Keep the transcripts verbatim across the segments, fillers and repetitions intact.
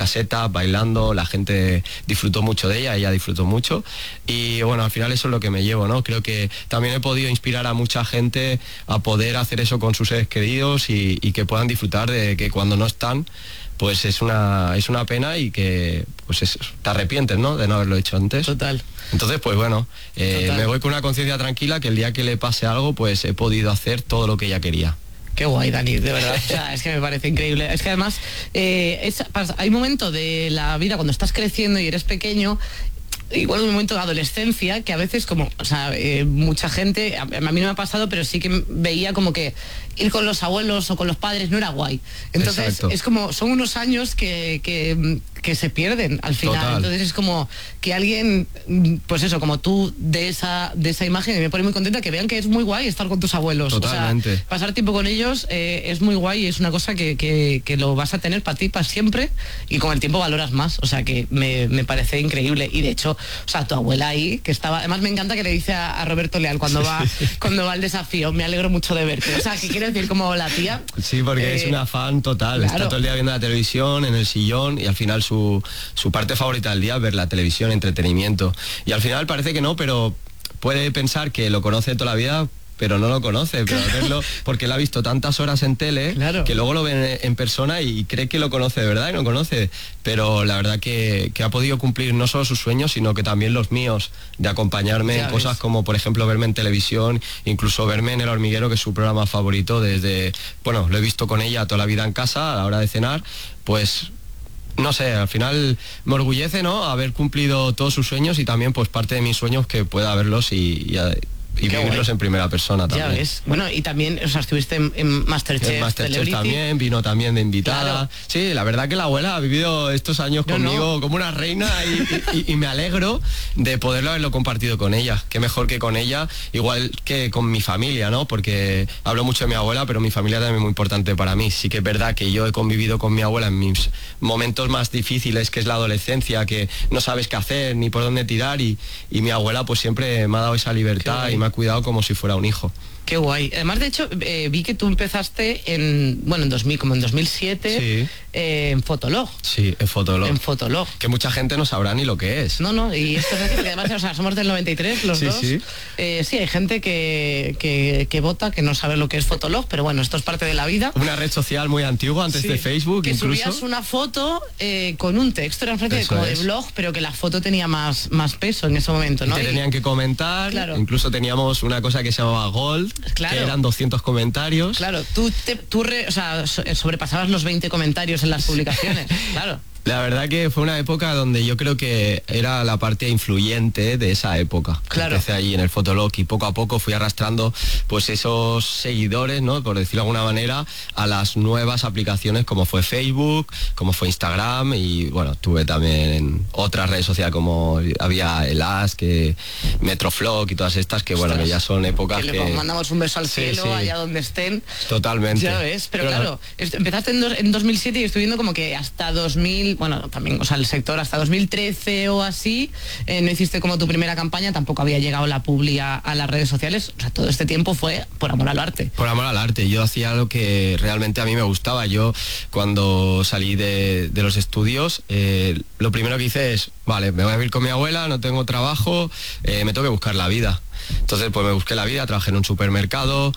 muchas setas, bailando, la gente disfrutó mucho de ella, ella disfrutó mucho y bueno, al final eso es lo que me llevo, ¿no? Creo que también he podido inspirar a mucha gente a poder hacer eso con sus seres queridos y, y que puedan disfrutar de que cuando no están, pues es una es una pena y que pues es, te arrepientes, ¿no? De no haberlo hecho antes. Total. Entonces, pues bueno, eh, me voy con una conciencia tranquila que el día que le pase algo, pues he podido hacer todo lo que ella quería. Qué guay, Dani, de verdad. O sea, es que me parece increíble. Es que además eh, es, hay un momento de la vida cuando estás creciendo y eres pequeño, igual un momento de adolescencia, que a veces como, o sea, eh, mucha gente, a, a mí no me ha pasado, pero sí que veía como que ir con los abuelos o con los padres no era guay. Entonces, exacto, es como, son unos años que, que, que se pierden al final. Total. Entonces es como que alguien, pues eso, como tú, de esa, de esa imagen, y me pone muy contenta que vean que es muy guay estar con tus abuelos. Totalmente. O sea, pasar tiempo con ellos eh, es muy guay y es una cosa que, que, que lo vas a tener para ti, para siempre, y con el tiempo valoras más. O sea, que me, me parece increíble. Y de hecho, o sea, tu abuela ahí, que estaba, además me encanta que le dice a, a Roberto Leal cuando va, sí. cuando va al desafío, me alegro mucho de verte. O sea, que quiere decir como la tía. Sí, porque eh, es una fan total, claro. Está todo el día viendo la televisión, en el sillón, y al final su, su parte favorita del día es ver la televisión, entretenimiento. Y al final parece que no, pero puede pensar que lo conoce toda la vida, pero no lo conoce, pero al verlo, porque él ha visto tantas horas en tele, claro, que luego lo ve en persona y cree que lo conoce de verdad y no conoce, pero la verdad que, que ha podido cumplir no solo sus sueños, sino que también los míos, de acompañarme ya en ves. Cosas como, por ejemplo, verme en televisión, incluso verme en El Hormiguero, que es su programa favorito, desde, bueno, lo he visto con ella toda la vida en casa, a la hora de cenar, pues no sé, al final me orgullece, ¿no?, haber cumplido todos sus sueños y también pues parte de mis sueños que pueda verlos y, y y Qué vivirlos guay. En primera persona también. Ya ves. Bueno, y también, o sea, estuviste en, en Masterchef. En Masterchef también, vino también de invitada. Claro. Sí, la verdad que la abuela ha vivido estos años no, conmigo no. como una reina y, y, y me alegro de poderlo haberlo compartido con ella. Qué mejor que con ella, igual que con mi familia, ¿no? Porque hablo mucho de mi abuela, pero mi familia también es muy importante para mí. Sí que es verdad que yo he convivido con mi abuela en mis momentos más difíciles, que es la adolescencia, que no sabes qué hacer ni por dónde tirar, y, y mi abuela pues siempre me ha dado esa libertad y me ha cuidado como si fuera un hijo. Qué guay. Además, de hecho, eh, vi que tú empezaste en, bueno, en dos mil, como en dos mil siete, sí. eh, en Fotolog. Sí, en Fotolog. En Fotolog. Que mucha gente no sabrá ni lo que es. No, no, y esto es porque además, o sea, somos del noventa y tres los sí, dos. Sí. Eh, sí, hay gente que, que, que vota, que no sabe lo que es Fotolog, pero bueno, esto es parte de la vida. Una red social muy antigua, antes sí. de Facebook, que incluso. Subías una foto eh, con un texto, era enfrente de, como es. de blog, pero que la foto tenía más, más peso en ese momento, ¿no? Y te y, tenían que comentar, claro. Incluso teníamos una cosa que se llamaba Gold, claro. que eran doscientos comentarios. Claro, tú, te, tú re, o sea, sobrepasabas los veinte comentarios en las publicaciones, claro. La verdad que fue una época donde yo creo que era la parte influyente de esa época. Claro. Empecé allí en el Fotolog y poco a poco fui arrastrando pues esos seguidores, ¿no?, por decirlo de alguna manera, a las nuevas aplicaciones como fue Facebook, como fue Instagram, y bueno, tuve también en otras redes sociales como había el As, que Metroflog y todas estas, que bueno, que ya son épocas que... que... le mandamos un beso al cielo, sí, sí. allá donde estén. Totalmente. Ya ves, pero, pero claro, no... empezaste en, dos, en dos mil siete y estoy viendo como que hasta dos mil... bueno, también, o sea, el sector hasta dos mil trece o así, eh, no hiciste como tu primera campaña, tampoco había llegado la publi a, a las redes sociales, o sea, todo este tiempo fue por amor al arte. Por amor al arte, yo hacía lo que realmente a mí me gustaba. Yo, cuando salí de, de los estudios, eh, lo primero que hice es, vale, me voy a vivir con mi abuela, no tengo trabajo, eh, me tengo que buscar la vida. Entonces, pues me busqué la vida, trabajé en un supermercado.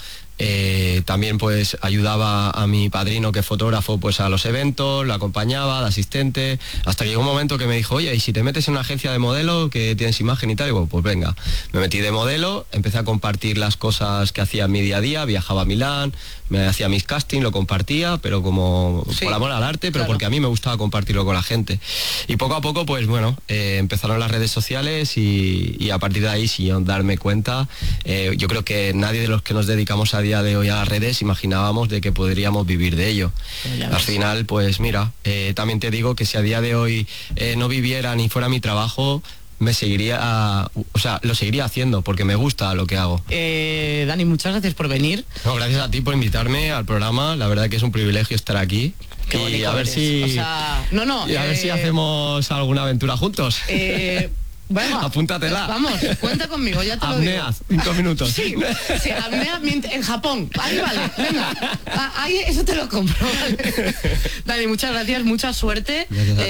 Eh, también pues ayudaba a mi padrino, que es fotógrafo, pues a los eventos, lo acompañaba de asistente, hasta que llegó un momento que me dijo, oye, ¿y si te metes en una agencia de modelo que tienes imagen y tal? Y bueno, pues venga, me metí de modelo, empecé a compartir las cosas que hacía en mi día a día, viajaba a Milán, me hacía mis castings, lo compartía, pero como sí, por amor al arte, pero claro. porque a mí me gustaba compartirlo con la gente. Y poco a poco, pues bueno, eh, empezaron las redes sociales y, y a partir de ahí, sin darme cuenta, eh, yo creo que nadie de los que nos dedicamos a día de hoy a las redes imaginábamos de que podríamos vivir de ello. Al final, pues mira, eh, también te digo que si a día de hoy eh, no viviera ni fuera mi trabajo, me seguiría, o sea, lo seguiría haciendo porque me gusta lo que hago. Eh, Dani, muchas gracias por venir. No, gracias a ti por invitarme al programa, la verdad que es un privilegio estar aquí. Qué y bonito a ver eres. si, o sea, no, no, y a eh, ver si hacemos alguna aventura juntos. Eh, Bueno, apúntatela. Vamos, cuenta conmigo, ya te lo digo. Apnea, cinco minutos. Sí, sí, apnea en Japón. Ahí vale, venga. Ahí eso te lo compro. Vale. Dani, muchas gracias, mucha suerte. Gracias.